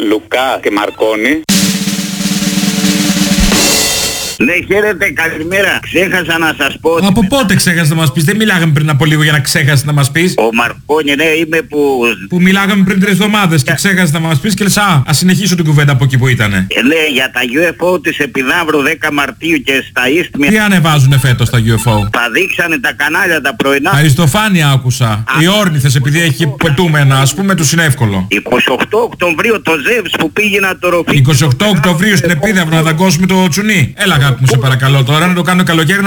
Λουκά και Μαρκόνη. Ναι, χαίρετε, καλημέρα. Ξέχασα να σας πω. Από πότε ξέχασες να μας πεις? Δεν μιλάγαμε πριν από λίγο για να ξέχασες να μας πεις. Ο Μαρκόνι, ναι, είμαι Που μιλάγαμε πριν 3 εβδομάδες και ξέχασες να μας πεις και λες ας συνεχίσω την κουβέντα από εκεί που ήτανε. Ναι, για τα UFO της Επιδαύρου 10 Μαρτίου και στα Ίστμια. Τι ανεβάζουνε φέτος τα UFO? Τα δείξανε τα κανάλια τα πρωινά. Αριστοφάνεια άκουσα. Οι όρνηθες επειδή έχει πετούμενα, ας πούμε, τους είναι εύκολο. 28 Οκτωβρίου το Ζεύς που πήγε να το ροφεί. 28 Οκτωβρίου στην Επίδαυρο να δαγκώσουμε το τσουνί. Έλα αγάπη μου, σε παρακαλώ τώρα να το κάνω καλοκαίρι.